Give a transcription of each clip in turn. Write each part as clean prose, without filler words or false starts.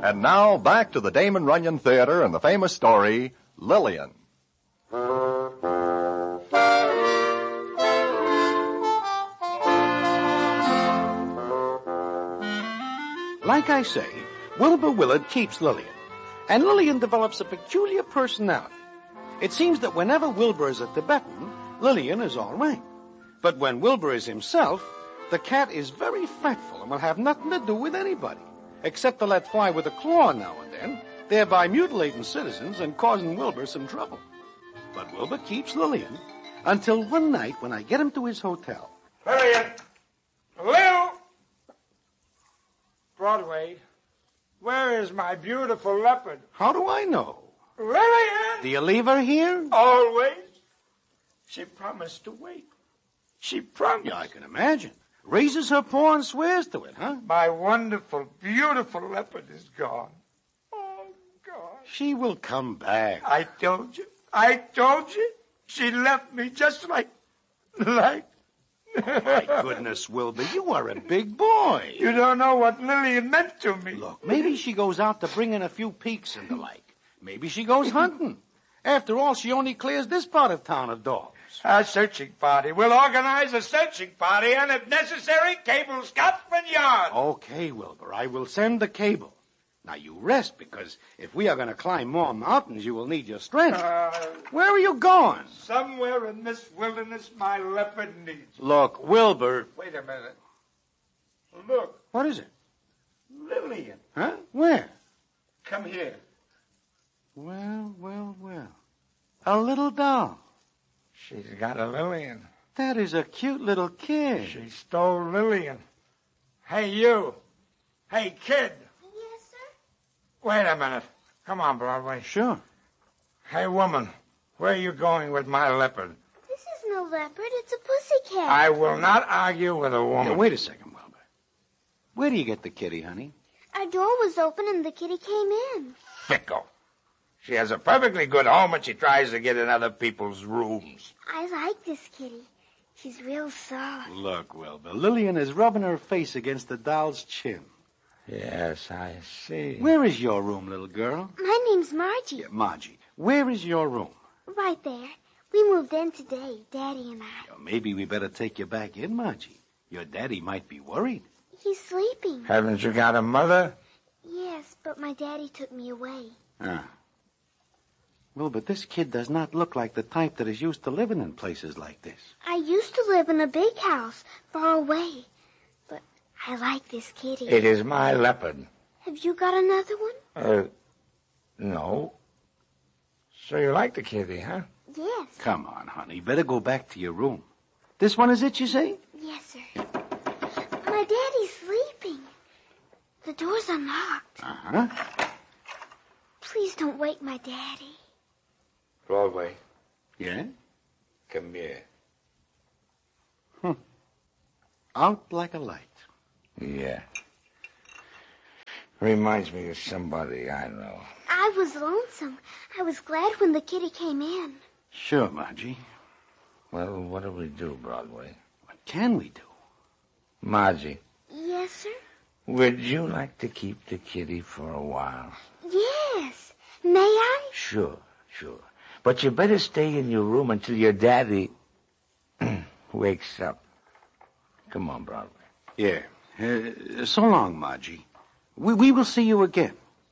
And now, back to the Damon Runyon Theater and the famous story, Lillian. Like I say, Wilbur Willard keeps Lillian, and Lillian develops a peculiar personality. It seems that whenever Wilbur is a Tibetan, Lillian is all right. But when Wilbur is himself, the cat is very fretful and will have nothing to do with anybody, except to let fly with a claw now and then, thereby mutilating citizens and causing Wilbur some trouble. But Wilbur keeps Lillian until one night when I get him to his hotel. Lillian! Lil! Broadway, where is my beautiful leopard? How do I know? Lillian! Do you leave her here? Always. She promised to wait. She promised. Yeah, I can imagine. Raises her paw and swears to it, huh? My wonderful, beautiful leopard is gone. Oh, God. She will come back. I told you. I told you. She left me just like... My goodness, Wilbur, you are a big boy. You don't know what Lillian meant to me. Look, maybe she goes out to bring in a few peaks and the like. Maybe she goes hunting. After all, she only clears this part of town of dogs. A searching party. We'll organize a searching party, and if necessary, cable Scotland Yard. Okay, Wilbur, I will send the cable. Now, you rest, because if we are going to climb more mountains, you will need your strength. Where are you going? Somewhere in this wilderness my leopard needs. Look, Wilbur. Wait a minute. Look. What is it? Lillian. Huh? Where? Come here. Well. A little doll. She's got a Lillian. That is a cute little kid. She stole Lillian. Hey, you. Hey, kid. Yes, sir? Wait a minute. Come on, Broadway. Sure. Hey, woman. Where are you going with my leopard? This is no leopard. It's a pussycat. I will not argue with a woman. Now, wait a second, Wilbur. Where do you get the kitty, honey? Our door was open and the kitty came in. Fickle. She has a perfectly good home, and she tries to get in other people's rooms. I like this kitty. She's real soft. Look, Wilbur, Lillian is rubbing her face against the doll's chin. Yes, I see. Where is your room, little girl? My name's Margie. Yeah, Margie, where is your room? Right there. We moved in today, Daddy and I. Maybe we better take you back in, Margie. Your daddy might be worried. He's sleeping. Haven't you got a mother? Yes, but my daddy took me away. Ah. Well, but this kid does not look like the type that is used to living in places like this. I used to live in a big house far away, but I like this kitty. It is my leopard. Have you got another one? No. So you like the kitty, huh? Yes. Come on, honey. Better go back to your room. This one is it, you say? Yes, sir. My daddy's sleeping. The door's unlocked. Uh-huh. Please don't wake my daddy. Broadway, Yeah? come here. Out like a light. Yeah. Reminds me of somebody I know. I was lonesome. I was glad when the kitty came in. Sure, Margie. Well, what do we do, Broadway? What can we do? Margie, Yes, sir? would you like to keep the kitty for a while? Yes. May I? Sure. But you better stay in your room until your daddy wakes up. Come on, Broadway. Yeah. So long, Margie. We will see you again.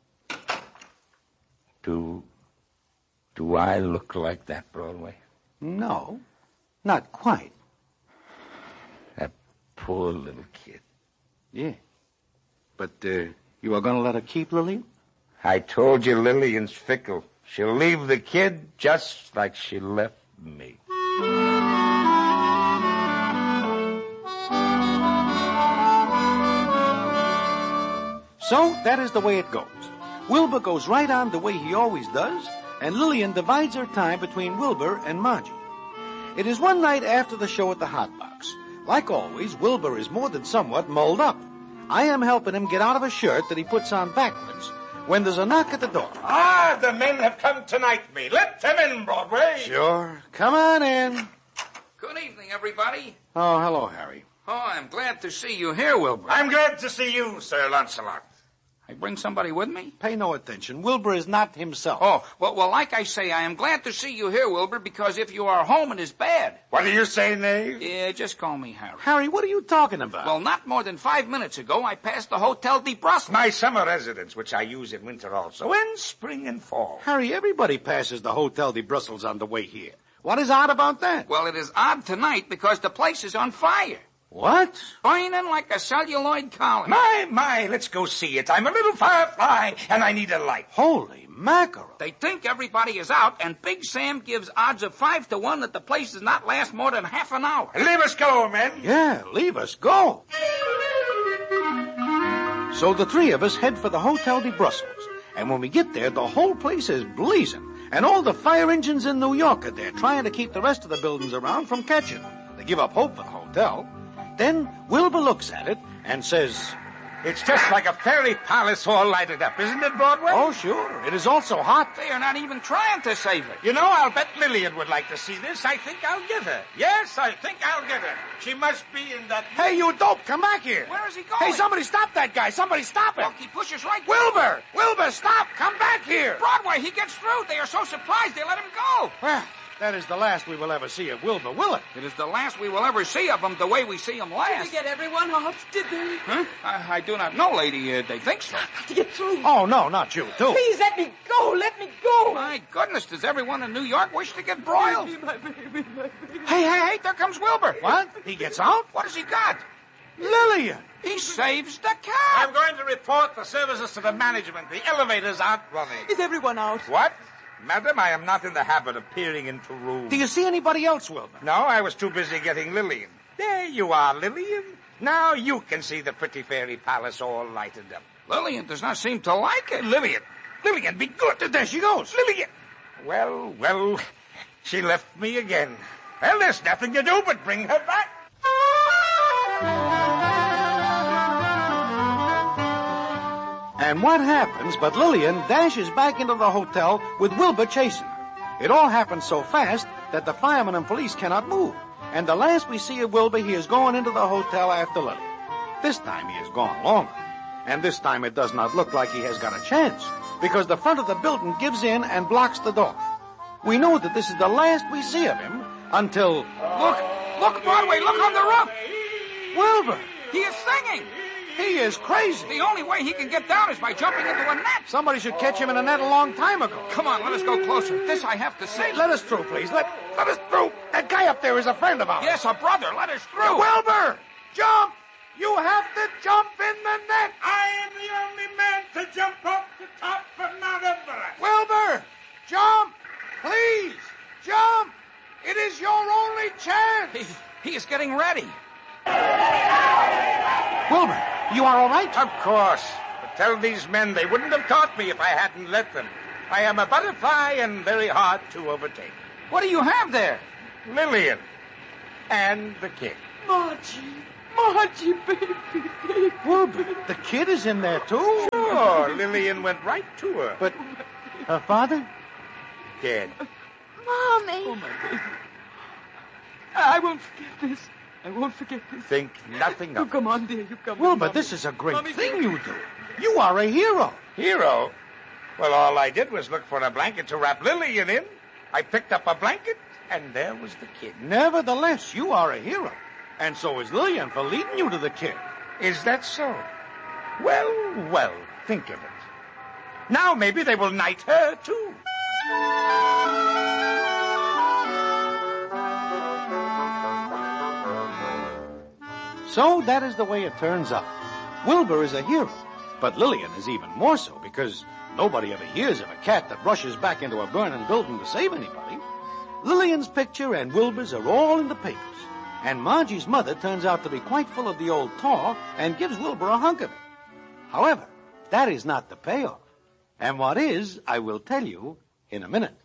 Do I look like that, Broadway? No, not quite. That poor little kid. Yeah. But you are going to let her keep Lillian? I told you Lillian's fickle. She'll leave the kid just like she left me. So that is the way it goes. Wilbur goes right on the way he always does, and Lillian divides her time between Wilbur and Margie. It is one night after the show at the Hot Box. Like always, Wilbur is more than somewhat mulled up. I am helping him get out of a shirt that he puts on backwards when there's a knock at the door. Ah, the men have come to knight me. Let them in, Broadway. Sure. Come on in. Good evening, everybody. Oh, hello, Harry. Oh, I'm glad to see you here, Wilbur. I'm glad to see you, Sir Lancelot. I bring somebody with me? Pay no attention. Wilbur is not himself. Oh, well, like I say, I am glad to see you here, Wilbur, because if you are home, it is bad. What do you say, Nave? Yeah, just call me Harry. Harry, what are you talking about? Well, not more than 5 minutes ago, I passed the Hotel de Brussels. My summer residence, which I use in winter also, and spring and fall. Harry, everybody passes the Hotel de Brussels on the way here. What is odd about that? Well, it is odd tonight because the place is on fire. What? Burning like a celluloid column. My, let's go see it. I'm a little firefly, and I need a light. Holy mackerel. They think everybody is out, and Big Sam gives odds of 5 to 1 that the place does not last more than half an hour. Leave us go, men. Yeah, leave us go. So the three of us head for the Hotel de Brussels. And when we get there, the whole place is blazing. And all the fire engines in New York are there trying to keep the rest of the buildings around from catching. They give up hope for the hotel. Then Wilbur looks at it and says, It's just like a fairy palace all lighted up, isn't it, Broadway? "Oh, sure. It is also hot." They are not even trying to save it. You know, I'll bet Lillian would like to see this. I think I'll get her. Yes, I think I'll get her. She must be in that... Hey, you dope, come back here. Where is he going? Hey, somebody stop that guy. Somebody stop him. Look, he pushes right... Wilbur! Wilbur, stop! Come back here! Broadway, he gets through. They are so surprised they let him go. Well, that is the last we will ever see of Wilbur Willett. It is the last we will ever see of him the way we see him Did last. they get everyone out? Did they? Huh? I do not know, lady. They think so. To get through. Oh, no, not you, too. Please let me go. Let me go. My goodness, does everyone in New York wish to get broiled? My baby, my baby. Hey, there comes Wilbur. What? He gets out? What has he got? Lillian! He saves the car. I'm going to report the services to the management. The elevators aren't running. Is everyone out? What? Madam, I am not in the habit of peering into rooms. Do you see anybody else, Wilbur? No, I was too busy getting Lillian. There you are, Lillian. Now you can see the pretty fairy palace all lighted up. Lillian does not seem to like it. Lillian, be good. There she goes. Lillian. Well, she left me again. Well, there's nothing to do but bring her back. And what happens but Lillian dashes back into the hotel with Wilbur chasing her. It all happens so fast that the firemen and police cannot move. And the last we see of Wilbur, he is going into the hotel after Lillian. This time he is gone longer. And this time it does not look like he has got a chance, because the front of the building gives in and blocks the door. We know that this is the last we see of him until... Look, Broadway, look on the roof. Wilbur! He is singing. He is crazy. The only way he can get down is by jumping into a net. Somebody should catch him in a net a long time ago. Come on, let us go closer. This I have to see. Let us through, please. Let us through. That guy up there is a friend of ours. Yes, a brother. Let us through. Wilbur! Jump! You have to jump in the net. I am the only man to jump off the top of Mount Everest. Wilbur! Jump! Please! Jump! It is your only chance. He is getting ready. Wilbur, you are all right? Of course. But tell these men they wouldn't have caught me if I hadn't let them. I am a butterfly and very hard to overtake. What do you have there? Lillian. And the kid. Margie, baby. Wilbur, the kid is in there, too? Sure, Lillian went right to her. But her father? Dead. Mommy. Oh, my baby. I won't forget this. I won't forget this. Think nothing You of it. come on, dear. You come on. Wilbur, Mommy. this is a great Mommy, thing you do. You are a hero. Hero? Well, all I did was look for a blanket to wrap Lillian in. I picked up a blanket, and there was the kid. Nevertheless, you are a hero. And so is Lillian for leading you to the kid. Is that so? Well, think of it. Now maybe they will knight her, too. So that is the way it turns out. Wilbur is a hero, but Lillian is even more so, because nobody ever hears of a cat that rushes back into a burning building to save anybody. Lillian's picture and Wilbur's are all in the papers, and Margie's mother turns out to be quite full of the old taw and gives Wilbur a hunk of it. However, that is not the payoff. And what is, I will tell you in a minute.